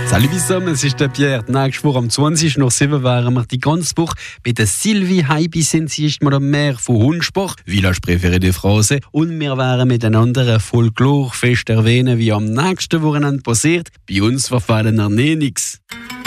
Salut zusammen, es ist der Pierre. Nächste Woche am 20. nach 7 wären wir die ganze Woche bei der Sylvie Heibi sind sie ist mal am Meer von Hunspach, Village Préféré de France. Und wir werden miteinander ein Folklorfest erwähnen, wie am nächsten Wochenende passiert. Bei uns verfallen wir nichts.